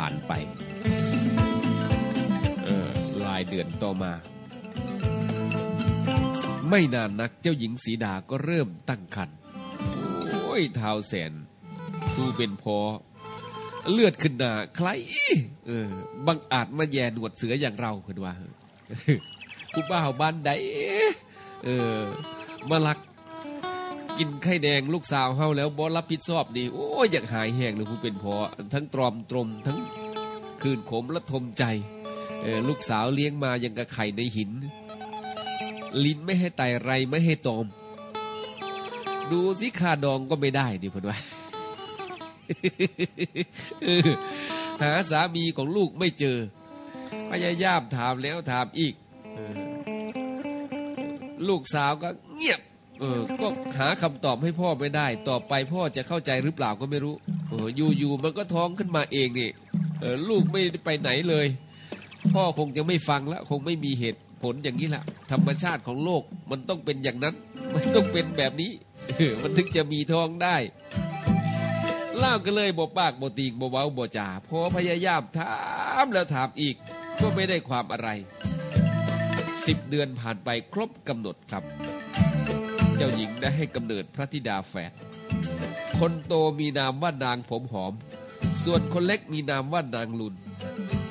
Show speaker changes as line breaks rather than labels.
านไปรายเดือนต่อมาไม่นานนักเจ้าหญิงสีดาก็เริ่มตั้งครรภ์โอ้ยท้าวแสนผู้เป็นพ่อเลือดขึ้นหน้าใครบังอาจมาแย่หนวดเสืออย่างเราเพิ่นว่าผู้บ่าวบ้านใดมาลักกินไข่แดงลูกสาวเฮาแล้วบ่รับผิดชอบนี่โอ้ยอยากหายแห้งเลยผู้เป็นพ่อทั้งตรอมตรมทั้งคืนขมและทมใจลูกสาวเลี้ยงมาอย่างกับไข่ในหินลิ้นไม่ให้ไตไรไม่ให้ตอมดูสิค่าดองก็ไม่ได้ดิเพิ่นว่าหาสามีของลูกไม่เจอพยายามถามแล้วถามอีกลูกสาวก็เงียบก็หาคำตอบให้พ่อไม่ได้ต่อไปพ่อจะเข้าใจหรือเปล่าก็ไม่รู้อยู่ๆมันก็ท้องขึ้นมาเองนี่ลูกไม่ไปไหนเลยพ่อคงจะไม่ฟังแล้วคงไม่มีเหตุผลอย่างนี้ละธรรมชาติของโลกมันต้องเป็นอย่างนั้นมันต้องเป็นแบบนี้มันถึงจะมีท้องได้เล่าก็เลยบ่ปากบ่ตีกบ่เว้าบ่จ่าพอพยายามถามแล้วถามอีกก็ไม่ได้ความอะไร10 เดือนผ่านไปครบกำหนดครับเจ้าหญิงได้ให้กำเนิดพระธิดาแฝดคนโตมีนามว่านางผมหอมส่วนคนเล็กมีนามว่านางลุน